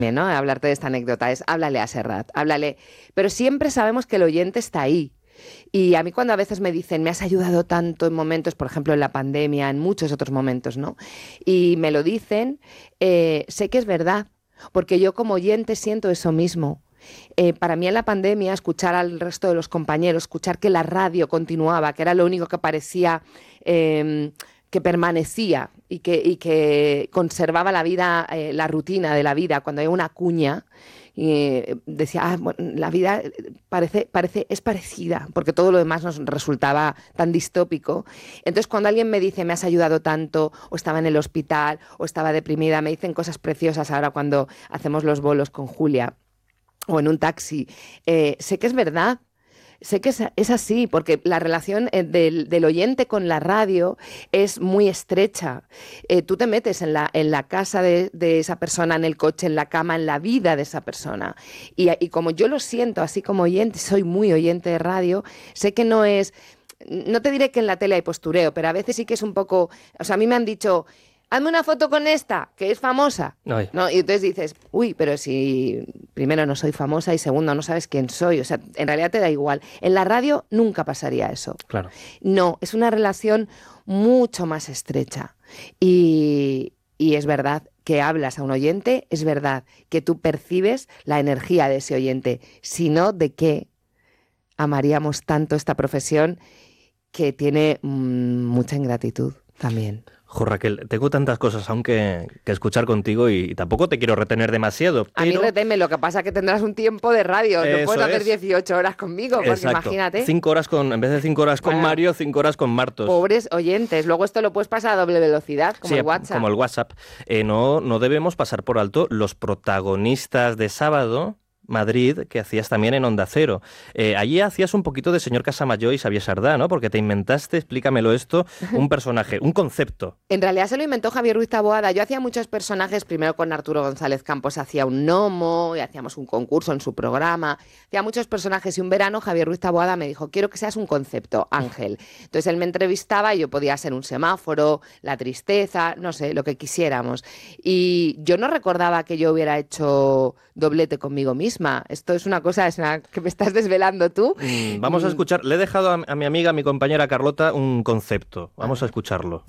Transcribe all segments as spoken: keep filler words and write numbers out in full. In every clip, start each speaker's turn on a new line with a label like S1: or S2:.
S1: ¿no? Hablarte de esta anécdota es háblale a Serrat, háblale, pero siempre sabemos que el oyente está ahí. Y a mí cuando a veces me dicen, me has ayudado tanto en momentos, por ejemplo, en la pandemia, en muchos otros momentos, ¿no? Y me lo dicen, eh, sé que es verdad, porque yo como oyente siento eso mismo. Eh, para mí en la pandemia, escuchar al resto de los compañeros, escuchar que la radio continuaba, que era lo único que parecía eh, que permanecía y que, y que conservaba la vida, eh, la rutina de la vida, cuando hay una cuña, y eh, decía, ah, bueno, la vida parece, parece, es parecida, porque todo lo demás nos resultaba tan distópico. Entonces, cuando alguien me dice, me has ayudado tanto, o estaba en el hospital, o estaba deprimida, me dicen cosas preciosas ahora cuando hacemos los bolos con Julia, o en un taxi, eh, sé que es verdad. Sé que es, es así, porque la relación eh, del, del oyente con la radio es muy estrecha. Eh, tú te metes en la, en la casa de, de esa persona, en el coche, en la cama, en la vida de esa persona. Y, y como yo lo siento, así como oyente, soy muy oyente de radio, sé que no es... No te diré que en la tele hay postureo, pero a veces sí que es un poco... O sea, a mí me han dicho... Hazme una foto con esta, que es famosa.
S2: Ay.
S1: ¿No? Y entonces dices, uy, pero si primero no soy famosa y segundo no sabes quién soy. O sea, en realidad te da igual. En la radio nunca pasaría eso.
S2: Claro.
S1: No, es una relación mucho más estrecha. Y, y es verdad que hablas a un oyente, es verdad que tú percibes la energía de ese oyente. Si no, ¿de qué amaríamos tanto esta profesión que tiene mmm, mucha ingratitud también?
S2: Jo, Raquel, tengo tantas cosas aún que, que escuchar contigo y, y tampoco te quiero retener demasiado.
S1: A mí
S2: pero...
S1: reteme, lo que pasa es que tendrás un tiempo de radio, no
S2: Eso
S1: puedes hacer
S2: es.
S1: dieciocho horas conmigo, porque
S2: Exacto.
S1: imagínate.
S2: Cinco horas con, en vez de cinco horas con
S1: Bueno,
S2: Mario, cinco horas con Martos.
S1: Pobres oyentes, luego esto lo puedes pasar a doble velocidad, como
S2: Sí,
S1: el WhatsApp.
S2: como el WhatsApp. Eh, no, no debemos pasar por alto los protagonistas de sábado, Madrid, que hacías también en Onda Cero. Eh, allí hacías un poquito de señor Casamayor y Xavier Sardá, ¿no? Porque te inventaste, explícamelo esto, un personaje, un concepto.
S1: En realidad se lo inventó Javier Ruiz Taboada. Yo hacía muchos personajes, primero con Arturo González Campos hacía un gnomo, y hacíamos un concurso en su programa, hacía muchos personajes y un verano Javier Ruiz Taboada me dijo, quiero que seas un concepto, Ángel. Entonces él me entrevistaba y yo podía ser un semáforo, la tristeza, no sé, lo que quisiéramos. Y yo no recordaba que yo hubiera hecho doblete conmigo misma. Esto es una cosa es una, que me estás desvelando tú.
S2: Mm, vamos a escuchar, le he dejado a, a mi amiga, a mi compañera Carlota, un concepto. Vamos a escucharlo.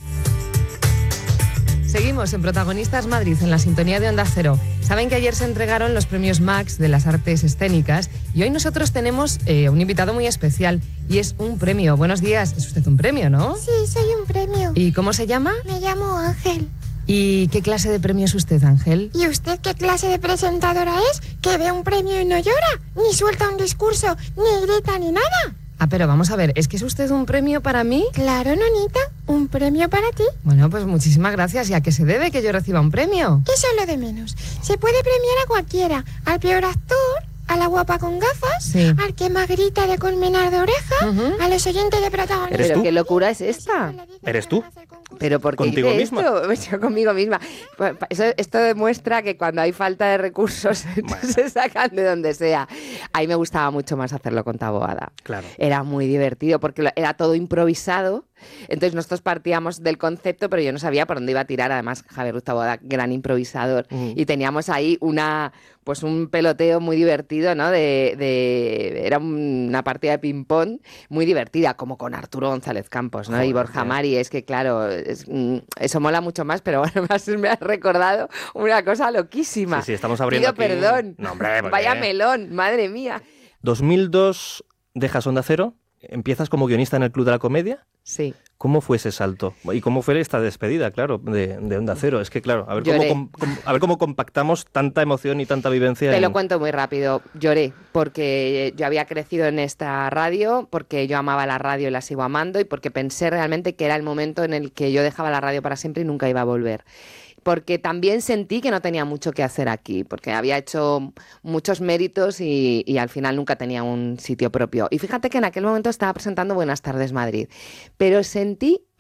S3: Seguimos en Protagonistas Madrid, en la sintonía de Onda Cero. Saben que ayer se entregaron los premios Max de las artes escénicas y hoy nosotros tenemos eh, un invitado muy especial y es un premio. Buenos días, es usted un premio, ¿no?
S4: Sí, soy un premio.
S3: ¿Y cómo se llama?
S4: Me llamo Ángel.
S3: ¿Y qué clase de premio es usted, Ángel?
S4: ¿Y usted qué clase de presentadora es? Que ve un premio y no llora, ni suelta un discurso, ni grita ni nada.
S3: Ah, pero vamos a ver, ¿es que es usted un premio para mí?
S4: Claro, nonita, un premio para ti.
S3: Bueno, pues muchísimas gracias. ¿Y a qué se debe que yo reciba un premio?
S4: Eso es lo de menos. Se puede premiar a cualquiera, al peor actor, a la guapa con gafas,
S3: sí,
S4: al que más grita de colmenar de oreja,
S3: uh-huh,
S4: a los oyentes de protagonistas.
S2: ¿Eres
S1: Pero
S2: tú?
S1: qué locura es esta.
S2: ¿Eres tú?
S1: ¿Pero por qué
S2: ¿Contigo
S1: hice
S2: misma?
S1: esto? Pues yo conmigo misma. Pues eso, esto demuestra que cuando hay falta de recursos
S2: Bueno.
S1: se sacan de donde sea. A mí me gustaba mucho más hacerlo con Taboada.
S2: Claro.
S1: Era muy divertido porque lo- era todo improvisado. Entonces nosotros partíamos del concepto, pero yo no sabía por dónde iba a tirar. Además, Javier Ruiz Taboada, gran improvisador.
S2: Mm.
S1: Y teníamos ahí una, pues un peloteo muy divertido, ¿no? De, de- era una partida de ping-pong muy divertida, como con Arturo González Campos, ¿no?
S2: Joder,
S1: y Borja
S2: tío.
S1: Mari. Es que, claro, es- mm, eso mola mucho más, pero bueno, me has, me has recordado una cosa loquísima.
S2: Sí, sí, estamos abriendo
S1: Pido
S2: aquí-
S1: perdón.
S2: No, hombre, ¿por
S1: Vaya
S2: qué?
S1: melón, madre mía.
S2: dos mil dos dejas Onda Cero, empiezas como guionista en el Club de la Comedia.
S1: Sí.
S2: ¿Cómo fue ese salto? ¿Y cómo fue esta despedida, claro, de, de Onda Cero? Es que, claro, a ver, cómo,
S1: Lloré.
S2: com- com- a ver cómo compactamos tanta emoción y tanta vivencia.
S1: Te
S2: en-
S1: lo cuento muy rápido. Lloré porque yo había crecido en esta radio, porque yo amaba la radio y la sigo amando y porque pensé realmente que era el momento en el que yo dejaba la radio para siempre y nunca iba a volver. Porque también sentí que no tenía mucho que hacer aquí, porque había hecho muchos méritos y, y al final nunca tenía un sitio propio. Y fíjate que en aquel momento estaba presentando Buenas tardes Madrid, pero sentí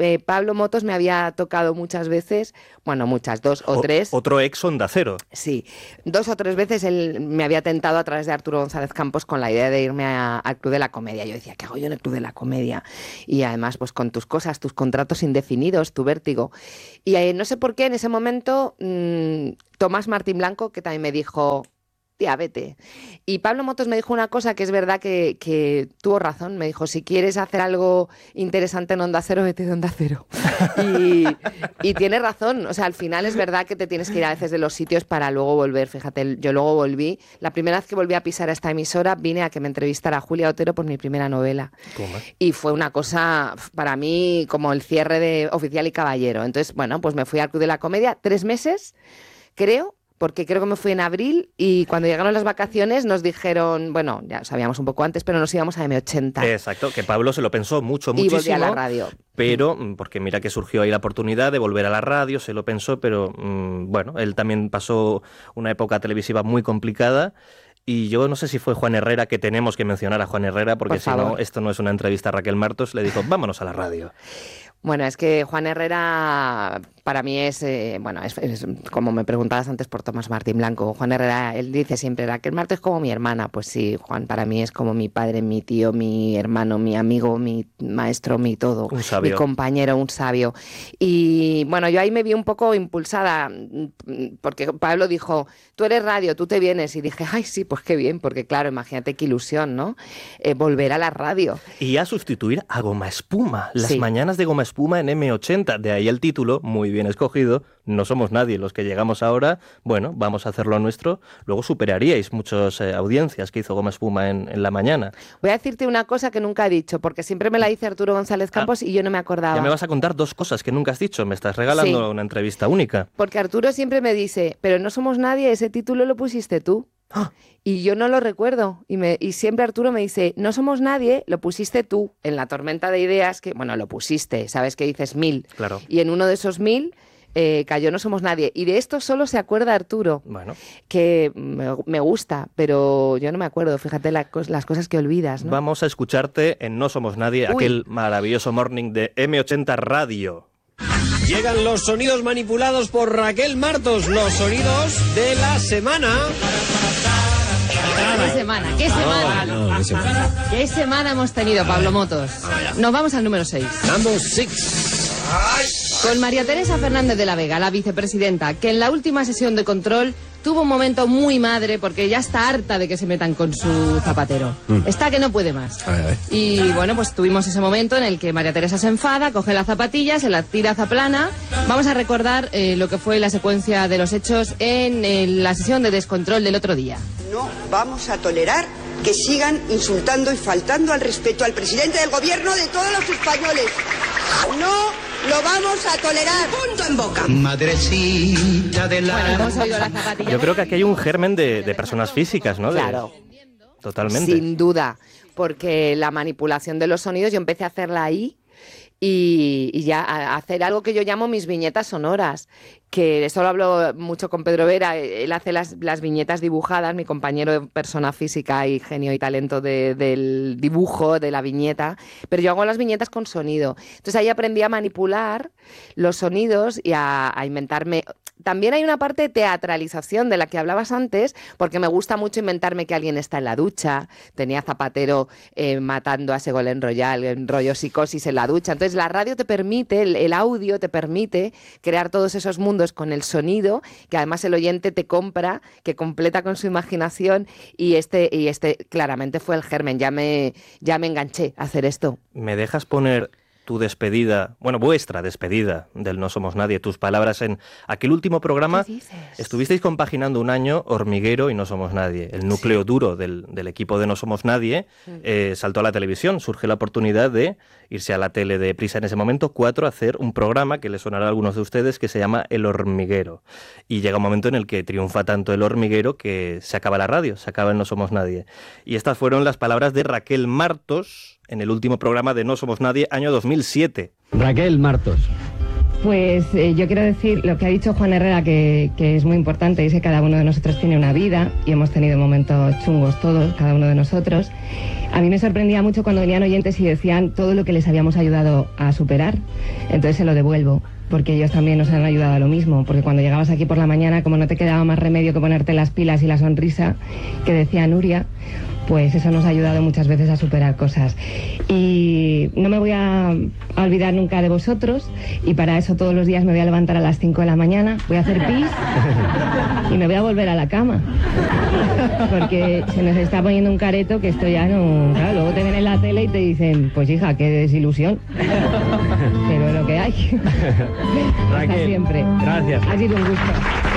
S1: eh, Pablo Motos me había tocado muchas veces, bueno, muchas, dos o, o tres.
S2: Otro ex Onda Cero.
S1: Sí, dos o tres veces él me había tentado a través de Arturo González Campos con la idea de irme al Club de la Comedia. Yo decía, ¿qué hago yo en el Club de la Comedia? Y además, pues con tus cosas, tus contratos indefinidos, tu vértigo. Y eh, no sé por qué en ese momento mmm, Tomás Martín Blanco, que también me dijo... tía, vete. Y Pablo Motos me dijo una cosa que es verdad que, que tuvo razón. Me dijo, si quieres hacer algo interesante en Onda Cero, vete de Onda Cero. Y, y tiene razón. O sea, al final es verdad que te tienes que ir a veces de los sitios para luego volver. Fíjate, yo luego volví. La primera vez que volví a pisar esta emisora, vine a que me entrevistara Julia Otero por mi primera novela.
S2: ¿Cómo?
S1: Y fue una cosa, para mí, como el cierre de Oficial y Caballero. Entonces, bueno, pues me fui al Club de la Comedia tres meses, creo, porque creo que me fui en abril y cuando llegaron las vacaciones nos dijeron, bueno, ya sabíamos un poco antes, pero nos íbamos a eme ochenta.
S2: Exacto, que Pablo se lo pensó mucho, muchísimo.
S1: Y volví a la radio.
S2: Pero, porque mira que surgió ahí la oportunidad de volver a la radio, se lo pensó, pero mmm, bueno, él también pasó una época televisiva muy complicada. Y yo no sé si fue Juan Herrera, que tenemos que mencionar a Juan Herrera, porque si no, esto no es una entrevista a Raquel Martos, le dijo, vámonos a la radio.
S1: Bueno, es que Juan Herrera para mí es, eh, bueno, es, es como me preguntabas antes por Tomás Martín Blanco. Juan Herrera, él dice siempre, Raquel Martos es como mi hermana. Pues sí, Juan para mí es como mi padre, mi tío, mi hermano, mi amigo, mi maestro, mi todo.
S2: Un sabio.
S1: Mi compañero, un sabio. Y bueno, yo ahí me vi un poco impulsada, porque Pablo dijo, tú eres radio, tú te vienes. Y dije, ay, sí, pues qué bien, porque claro, imagínate qué ilusión, ¿no? Eh, volver a la radio.
S2: Y a sustituir a Goma Espuma, las
S1: sí.
S2: mañanas de Goma Espuma Espuma en eme ochenta, de ahí el título, muy bien escogido, no somos nadie los que llegamos ahora, bueno, vamos a hacerlo nuestro, luego superaríais muchas eh, audiencias que hizo Goma Espuma en, en la mañana.
S1: Voy a decirte una cosa que nunca he dicho, porque siempre me la dice Arturo González Campos ah, y yo no me acordaba.
S2: Ya me vas a contar dos cosas que nunca has dicho, me estás regalando
S1: sí.
S2: una entrevista única.
S1: Porque Arturo siempre me dice, pero no somos nadie, ese título lo pusiste tú.
S2: ¡Ah!
S1: Y yo no lo recuerdo. Y, me, y siempre Arturo me dice, no somos nadie, lo pusiste tú en la tormenta de ideas que, bueno, lo pusiste, sabes que dices mil.
S2: Claro.
S1: Y en uno de esos mil eh, cayó No somos nadie. Y de esto solo se acuerda Arturo,
S2: bueno.
S1: que me, me gusta, pero yo no me acuerdo. Fíjate la, las cosas que olvidas, ¿no?
S2: Vamos a escucharte en No somos nadie, Uy. aquel maravilloso morning de eme ochenta Radio.
S5: Llegan los sonidos manipulados por Raquel Martos, los sonidos de la semana.
S3: ¿Qué semana? ¿Qué semana?
S5: No, no, ¿qué semana?
S3: ¿Qué semana hemos tenido, Pablo Motos? Nos vamos al número seis.
S5: Number six.
S3: Con María Teresa Fernández de la Vega, la vicepresidenta, que en la última sesión de control tuvo un momento muy madre porque ya está harta de que se metan con su zapatero. Mm. Está que no puede más.
S5: Ay, ay.
S3: Y bueno, pues tuvimos ese momento en el que María Teresa se enfada, coge la zapatilla, se la tira zaplana. Vamos a recordar eh, lo que fue la secuencia de los hechos en eh, la sesión de descontrol del otro día.
S6: No vamos a tolerar que sigan insultando y faltando al respeto al presidente del gobierno de todos los españoles. No lo vamos a tolerar. Punto en boca.
S7: Madrecita de la...
S3: Bueno, hemos oído la zapatilla.
S2: Yo creo que aquí hay un germen de, de personas físicas, ¿no? De...
S1: Claro.
S2: Totalmente.
S1: Sin duda, porque la manipulación de los sonidos yo empecé a hacerla ahí y, y ya a hacer algo que yo llamo mis viñetas sonoras, que eso lo hablo mucho con Pedro Vera, él hace las, las viñetas dibujadas, mi compañero de persona física y genio y talento de, del dibujo, de la viñeta, pero yo hago las viñetas con sonido. Entonces ahí aprendí a manipular los sonidos y a, a inventarme... También hay una parte de teatralización de la que hablabas antes, porque me gusta mucho inventarme que alguien está en la ducha. Tenía Zapatero eh, matando a Ségolène Royal en rollo psicosis en la ducha. Entonces la radio te permite, el, el audio te permite crear todos esos mundos con el sonido, que además el oyente te compra, que completa con su imaginación, y este, y este claramente fue el germen. Ya me, ya me enganché a hacer esto.
S2: ¿Me dejas poner tu despedida, bueno, vuestra despedida del No Somos Nadie, tus palabras en aquel último programa?
S1: ¿Qué dices?
S2: Estuvisteis compaginando un año Hormiguero y No Somos Nadie. El núcleo sí. duro del, del equipo de No Somos Nadie sí. eh, saltó a la televisión. Surge la oportunidad de irse a la tele de Prisa en ese momento, cuatro, a hacer un programa que les sonará a algunos de ustedes que se llama El Hormiguero. Y llega un momento en el que triunfa tanto El Hormiguero que se acaba la radio, se acaba el No Somos Nadie. Y estas fueron las palabras de Raquel Martos en el último programa de No Somos Nadie, año dos mil siete.
S7: Raquel Martos,
S3: Pues eh, yo quiero decir lo que ha dicho Juan Herrera, que, que es muy importante, es que cada uno de nosotros tiene una vida y hemos tenido momentos chungos todos, cada uno de nosotros. A mí me sorprendía mucho cuando venían oyentes y decían todo lo que les habíamos ayudado a superar, entonces se lo devuelvo, porque ellos también nos han ayudado a lo mismo, porque cuando llegabas aquí por la mañana, como no te quedaba más remedio que ponerte las pilas y la sonrisa que decía Nuria, pues eso nos ha ayudado muchas veces a superar cosas. Y no me voy a, a olvidar nunca de vosotros, y para eso todos los días me voy a levantar a las cinco de la mañana, voy a hacer pis y me voy a volver a la cama, porque se nos está poniendo un careto que esto ya no... Claro, luego te ven en la tele y te dicen, pues hija, qué desilusión, pero es lo que hay. Hasta siempre.
S8: Gracias.
S3: Ha sido un gusto.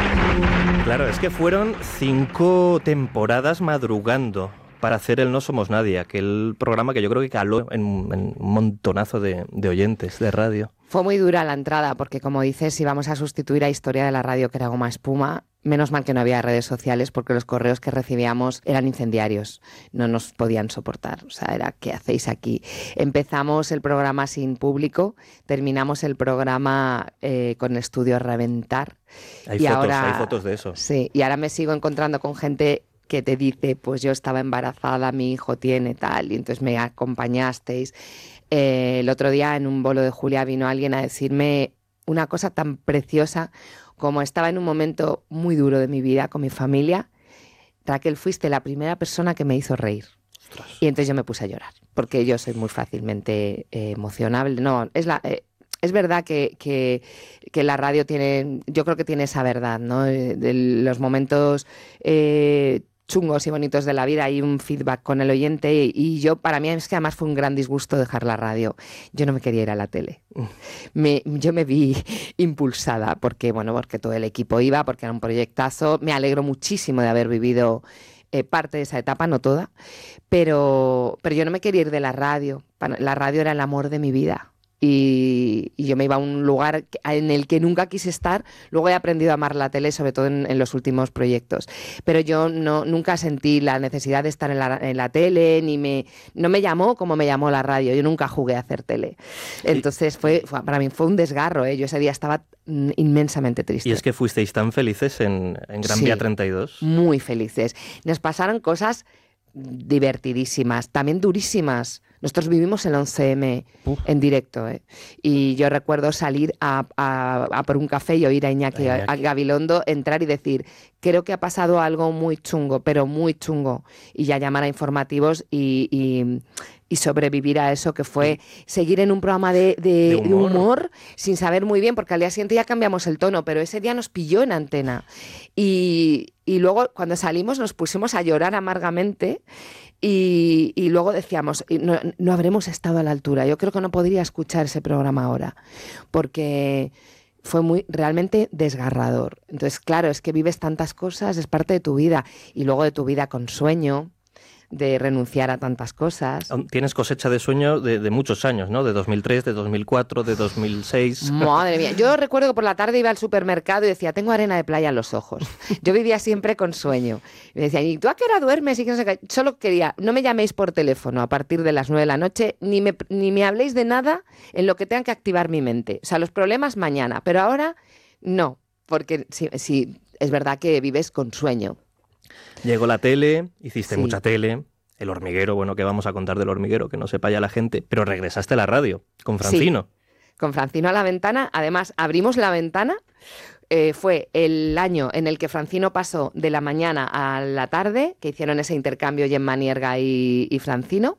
S2: Claro, es que fueron cinco temporadas madrugando para hacer el No Somos Nadie, aquel programa que yo creo que caló en, en un montonazo de, de oyentes de radio.
S1: Fue muy dura la entrada, porque como dices, íbamos a sustituir a Historia de la Radio, que era goma espuma. Menos mal que no había redes sociales, porque los correos que recibíamos eran incendiarios, no nos podían soportar. O sea, era, ¿qué hacéis aquí? Empezamos el programa sin público, terminamos el programa eh, con el estudio a reventar.
S2: Hay,
S1: y
S2: fotos,
S1: ahora,
S2: hay fotos de eso.
S1: Sí, y ahora me sigo encontrando con gente que te dice, pues yo estaba embarazada, mi hijo tiene tal, y entonces me acompañasteis. Eh, el otro día en un bolo de Julia vino alguien a decirme una cosa tan preciosa como estaba en un momento muy duro de mi vida con mi familia. Raquel, fuiste la primera persona que me hizo reír. Ostras. Y entonces yo me puse a llorar, porque yo soy muy fácilmente eh, emocionable. No, es la... Eh, Es verdad que, que, que la radio tiene, yo creo que tiene esa verdad, ¿no? De los momentos eh, chungos y bonitos de la vida, hay un feedback con el oyente, y, y yo, para mí es que además fue un gran disgusto dejar la radio. Yo no me quería ir a la tele. Me, yo me vi impulsada porque, bueno, porque todo el equipo iba, porque era un proyectazo. Me alegro muchísimo de haber vivido eh, parte de esa etapa, no toda, pero, pero yo no me quería ir de la radio. La radio era el amor de mi vida. Y, y yo me iba a un lugar en el que nunca quise estar. Luego he aprendido a amar la tele, sobre todo en, en los últimos proyectos. Pero yo no, nunca sentí la necesidad de estar en la, en la tele, ni me, no me llamó como me llamó la radio. Yo nunca jugué a hacer tele. Entonces fue, fue para mí fue un desgarro, ¿eh? Yo ese día estaba inmensamente triste.
S2: Y es que fuisteis tan felices en, en Gran
S1: Sí,
S2: Vía treinta y dos.
S1: Muy felices. Nos pasaron cosas divertidísimas, también durísimas. Nosotros vivimos el once eme Uf. en directo, ¿eh? Y yo recuerdo salir a, a, a por un café y oír a Iñaki, a, a Gabilondo entrar y decir, creo que ha pasado algo muy chungo, pero muy chungo, y ya llamar a informativos y, y, y sobrevivir a eso, que fue seguir en un programa de, de, de, humor. de humor sin saber muy bien, porque al día siguiente ya cambiamos el tono, pero ese día nos pilló en antena. Y, y luego cuando salimos nos pusimos a llorar amargamente. Y, y luego decíamos, no, no habremos estado a la altura. Yo creo que no podría escuchar ese programa ahora, porque fue muy realmente desgarrador. Entonces, claro, es que vives tantas cosas, es parte de tu vida, y luego de tu vida con sueño, de renunciar a tantas cosas.
S2: Tienes cosecha de sueño de, de muchos años, ¿no? De dos mil tres, de dos mil cuatro, de dos mil seis...
S1: Madre mía, yo recuerdo que por la tarde iba al supermercado y decía, tengo arena de playa en los ojos. Yo vivía siempre con sueño. Y me decían, ¿y tú a qué hora duermes? Y que no sé qué. Solo quería, no me llaméis por teléfono a partir de las nueve de la noche, ni me, ni me habléis de nada en lo que tenga que activar mi mente. O sea, los problemas mañana, pero ahora no, porque sí, sí es verdad que vives con sueño.
S2: Llegó la tele, hiciste
S1: Sí.
S2: mucha tele, El Hormiguero, bueno, ¿qué vamos a contar del Hormiguero? Que no sepa ya la gente, pero regresaste a la radio con Francino.
S1: Sí, con Francino a la ventana. Además, abrimos la ventana. Eh, fue el año en el que Francino pasó de la mañana a la tarde, que hicieron ese intercambio Gemma Nierga y, y Francino.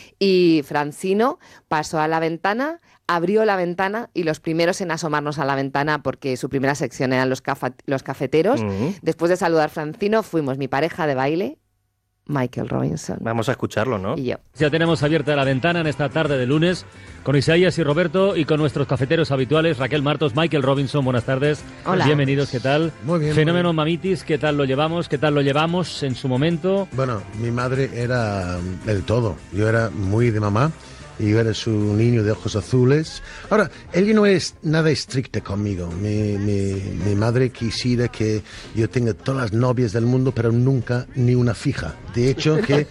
S1: Y Francino pasó a la ventana, abrió la ventana, y los primeros en asomarnos a la ventana, porque su primera sección eran los, cafa- los cafeteros.
S2: Uh-huh.
S1: Después de saludar a Francino, fuimos mi pareja de baile, Michael Robinson,
S2: Vamos a escucharlo, ¿no?
S1: y yo.
S8: Ya tenemos abierta la ventana en esta tarde de lunes con Isaías y Roberto y con nuestros cafeteros habituales, Raquel Martos, Michael Robinson, buenas tardes.
S1: Hola.
S8: Bienvenidos, ¿qué tal?
S9: Muy bien,
S8: Fenómeno
S9: muy bien.
S8: Mamitis, ¿qué tal lo llevamos? ¿Qué tal lo llevamos en su momento?
S9: Bueno, mi madre era el todo. Yo era muy de mamá y yo era su niño de ojos azules. Ahora, ella no es nada estricta conmigo. Mi, mi, mi madre quisiera que yo tenga todas las novias del mundo, pero nunca ni una fija. De hecho, que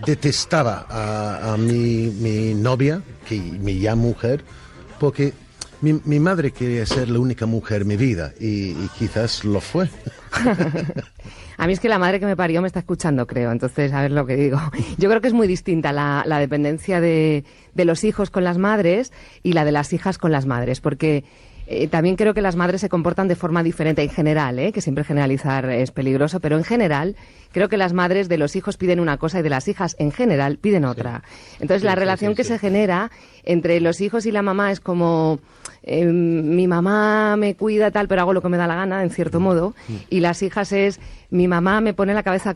S9: detestaba a, a mi, mi novia, que mi ya mujer, porque Mi, mi madre quería ser la única mujer en mi vida y, y quizás lo fue.
S1: A mí es que la madre que me parió me está escuchando, creo, entonces a ver lo que digo. Yo creo que es muy distinta la, la dependencia de, de los hijos con las madres y la de las hijas con las madres, porque eh, también creo que las madres se comportan de forma diferente en general, ¿eh? Que siempre generalizar es peligroso, pero en general creo que las madres de los hijos piden una cosa y de las hijas en general piden otra. Entonces
S9: Sí,
S1: la
S9: sí,
S1: relación
S9: sí,
S1: que
S9: sí.
S1: se genera entre los hijos y la mamá es como eh, mi mamá me cuida tal, pero hago lo que me da la gana, en cierto modo, y las hijas es mi mamá me pone la cabeza